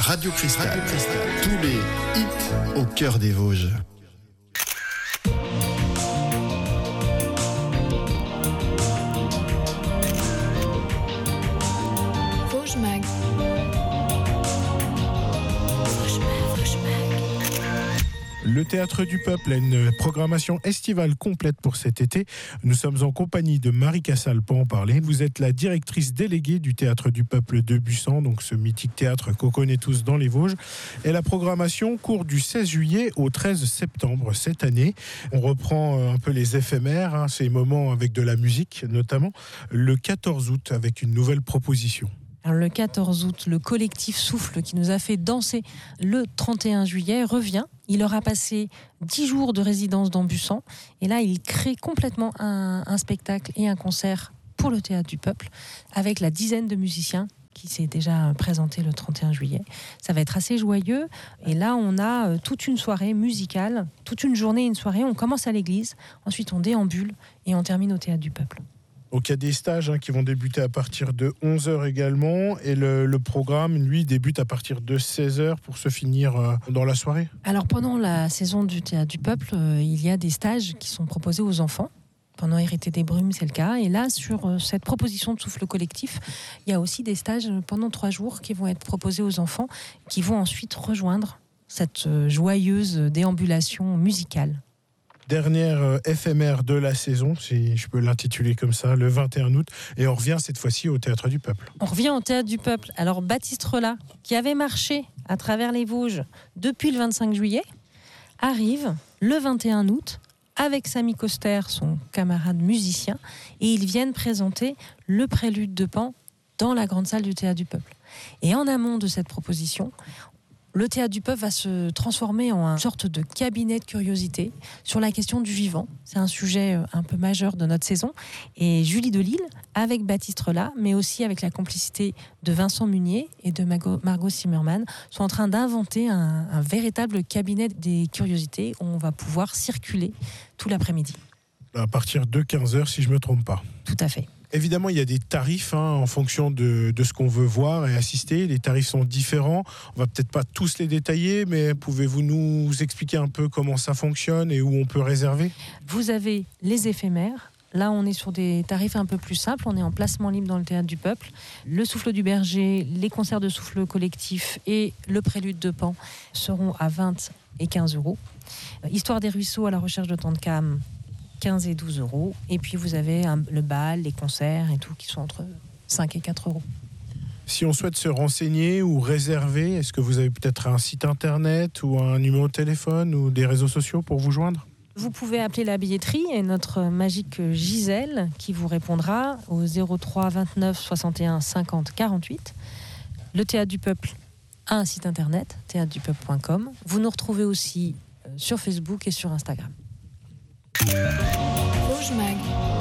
Radio Cristal. Tous les hits au cœur des Vosges. Vosges Mag. Le Théâtre du Peuple a une programmation estivale complète pour cet été. Nous sommes en compagnie de Marie Cassal pour en parler. Vous êtes la directrice déléguée du Théâtre du Peuple de Busan, donc ce mythique théâtre qu'on connaît tous dans les Vosges. Et la programmation court du 16 juillet au 13 septembre cette année. On reprend un peu les éphémères, ces moments avec de la musique notamment, le 14 août avec une nouvelle proposition. Alors le 14 août, le collectif Souffle qui nous a fait danser le 31 juillet revient. Il aura passé 10 jours de résidence dans Busan et là il crée complètement un spectacle et un concert pour le Théâtre du Peuple avec la dizaine de musiciens qui s'est déjà présenté le 31 juillet. Ça va être assez joyeux et là on a toute une soirée musicale, toute une journée, une soirée. On commence à l'église, ensuite on déambule et on termine au Théâtre du Peuple. Donc il y a des stages qui vont débuter à partir de 11h également et le programme, lui, débute à partir de 16h pour se finir dans la soirée. Alors pendant la saison du Théâtre du Peuple, il y a des stages qui sont proposés aux enfants. Pendant Hérité des Brumes, c'est le cas. Et là, sur cette proposition de Souffle collectif, il y a aussi des stages pendant 3 jours qui vont être proposés aux enfants, qui vont ensuite rejoindre cette joyeuse déambulation musicale. Dernière éphémère de la saison, si je peux l'intituler comme ça, le 21 août. Et on revient cette fois-ci au Théâtre du Peuple. On revient au Théâtre du Peuple. Alors Baptiste Relat, qui avait marché à travers les Vosges depuis le 25 juillet, arrive le 21 août avec Samy Coster, son camarade musicien, et ils viennent présenter le Prélude de Pan dans la grande salle du Théâtre du Peuple. Et en amont de cette proposition, le Théâtre du Peuple va se transformer en une sorte de cabinet de curiosité sur la question du vivant. C'est un sujet un peu majeur de notre saison. Et Julie Delisle, avec Baptiste Relat, mais aussi avec la complicité de Vincent Munier et de Margot Zimmermann, sont en train d'inventer un véritable cabinet des curiosités où on va pouvoir circuler tout l'après-midi. À partir de 15h, si je ne me trompe pas. Tout à fait. Évidemment, il y a des tarifs en fonction de ce qu'on veut voir et assister. Les tarifs sont différents. On va peut-être pas tous les détailler, mais pouvez-vous nous expliquer un peu comment ça fonctionne et où on peut réserver ? Vous avez les éphémères. Là, on est sur des tarifs un peu plus simples. On est en placement libre dans le Théâtre du Peuple. Le Souffle du Berger, les concerts de Souffle collectif et le Prélude de Pan seront à 20 et 15 euros. Histoire des ruisseaux à la recherche de Tantecam, 15 et 12 euros. Et puis vous avez le bal, les concerts et tout qui sont entre 5 et 4 euros. Si on souhaite se renseigner ou réserver, est-ce que vous avez peut-être un site internet ou un numéro de téléphone ou des réseaux sociaux pour vous joindre ? Vous pouvez appeler la billetterie et notre magique Gisèle qui vous répondra au 03 29 61 50 48. Le Théâtre du Peuple a un site internet, théâtredupeuple.com. Vous nous retrouvez aussi sur Facebook et sur Instagram. Vosges Mag.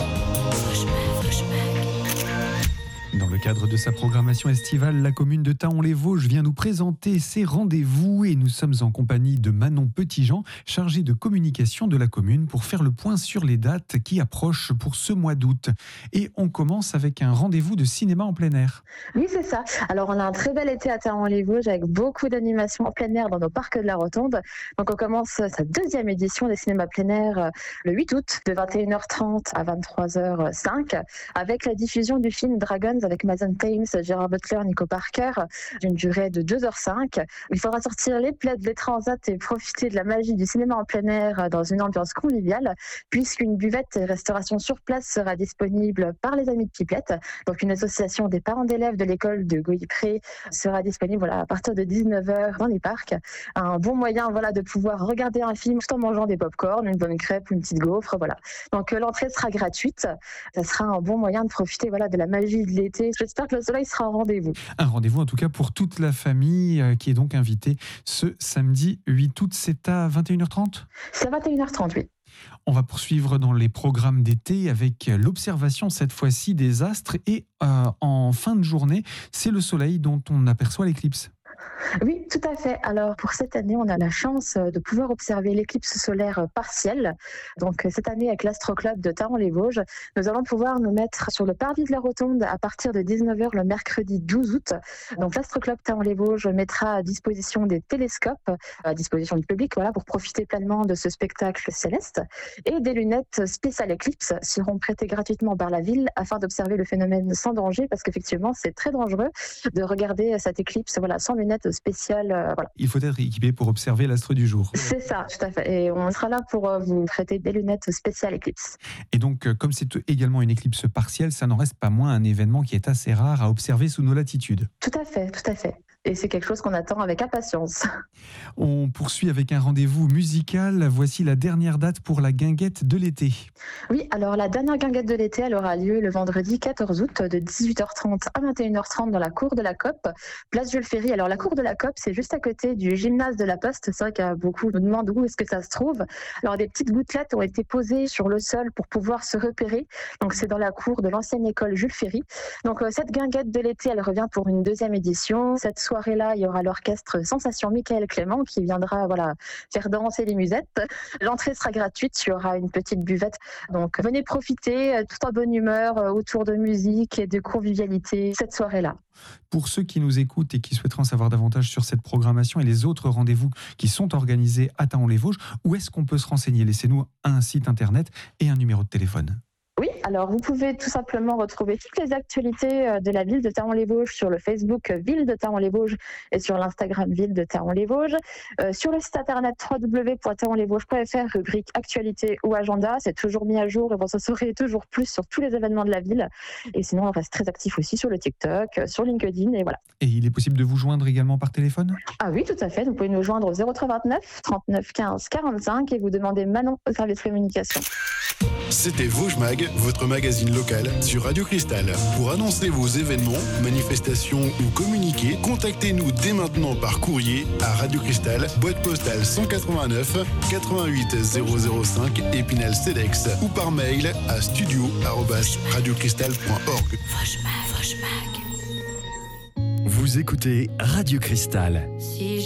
Dans le cadre de sa programmation estivale, la commune de Thaon-les-Vosges vient nous présenter ses rendez-vous et nous sommes en compagnie de Manon Petitjean, chargée de communication de la commune pour faire le point sur les dates qui approchent pour ce mois d'août. Et on commence avec un rendez-vous de cinéma en plein air. Oui, c'est ça. Alors, on a un très bel été à Thaon-les-Vosges avec beaucoup d'animations en plein air dans nos parcs de la Rotonde. Donc, on commence sa deuxième édition des cinémas plein air le 8 août de 21h30 à 23h05 avec la diffusion du film Dragons avec Mason Thames, Gérard Butler, Nico Parker, d'une durée de 2h05. Il faudra sortir les plaids, les transats et profiter de la magie du cinéma en plein air dans une ambiance conviviale, puisqu'une buvette et restauration sur place sera disponible par les Amis de Pipelette. Donc une association des parents d'élèves de l'école de Goypré sera disponible à partir de 19h dans les parcs. Un bon moyen de pouvoir regarder un film tout en mangeant des pop-corn, une bonne crêpe ou une petite gaufre. Donc l'entrée sera gratuite. Ça sera un bon moyen de profiter de la magie de l'été. J'espère que le soleil sera au rendez-vous. Un rendez-vous en tout cas pour toute la famille qui est donc invitée ce samedi 8 août. C'est à 21h30 ? C'est à 21h30, oui. On va poursuivre dans les programmes d'été avec l'observation cette fois-ci des astres et en fin de journée, c'est le soleil dont on aperçoit l'éclipse. Oui, tout à fait. Alors pour cette année, on a la chance de pouvoir observer l'éclipse solaire partielle. Donc cette année, avec l'Astroclub de Thaon-les-Vosges, nous allons pouvoir nous mettre sur le parvis de la Rotonde à partir de 19h le mercredi 12 août. Donc l'Astroclub Thaon-les-Vosges mettra à disposition des télescopes, à disposition du public, voilà, pour profiter pleinement de ce spectacle céleste. Et des lunettes spéciales éclipse seront prêtées gratuitement par la ville afin d'observer le phénomène sans danger, parce qu'effectivement, c'est très dangereux de regarder cette éclipse, voilà, sans lunettes spéciales. Voilà. Il faut être équipé pour observer l'astre du jour. C'est ça, tout à fait. Et on sera là pour vous prêter des lunettes spéciales éclipse. Et donc, comme c'est également une éclipse partielle, ça n'en reste pas moins un événement qui est assez rare à observer sous nos latitudes. Tout à fait, tout à fait. Et c'est quelque chose qu'on attend avec impatience. On poursuit avec un rendez-vous musical. Voici la dernière date pour la guinguette de l'été. Oui, alors la dernière guinguette de l'été, elle aura lieu le vendredi 14 août de 18h30 à 21h30 dans la cour de la COP, place Jules Ferry. Alors la cour de la COP, c'est juste à côté du gymnase de la Poste. C'est vrai qu'il y a beaucoup nous demandent où est-ce que ça se trouve. Alors des petites gouttelettes ont été posées sur le sol pour pouvoir se repérer. Donc c'est dans la cour de l'ancienne école Jules Ferry. Donc cette guinguette de l'été, elle revient pour une deuxième édition. Cette soirée-là, il y aura l'orchestre Sensation Michael Clément qui viendra faire danser les musettes. L'entrée sera gratuite, il y aura une petite buvette. Donc venez profiter, tout en bonne humeur, autour de musique et de convivialité cette soirée-là. Pour ceux qui nous écoutent et qui souhaiteraient en savoir davantage sur cette programmation et les autres rendez-vous qui sont organisés à Thaon-les-Vosges, où est-ce qu'on peut se renseigner ? Laissez-nous un site internet et un numéro de téléphone. Oui, alors vous pouvez tout simplement retrouver toutes les actualités de la ville de Thaon-les-Vosges sur le Facebook Ville de Thaon-les-Vosges et sur l'Instagram Ville de Thaon-les-Vosges. Sur le site internet www.thaonlesvosges.fr, rubrique actualité ou agenda, c'est toujours mis à jour et vous en saurez toujours plus sur tous les événements de la ville. Et sinon, on reste très actif aussi sur le TikTok, sur LinkedIn et voilà. Et il est possible de vous joindre également par téléphone ? Ah oui, tout à fait. Vous pouvez nous joindre au 0329 39 15 45 et vous demandez Manon au service communication. C'était Vosges Mag, votre magazine local sur Radio Cristal. Pour annoncer vos événements, manifestations ou communiquer, contactez-nous dès maintenant par courrier à Radio Cristal, boîte postale 189 88 005 Épinal-Cedex ou par mail à studio@radiocristal.org. Vous écoutez Radio Cristal.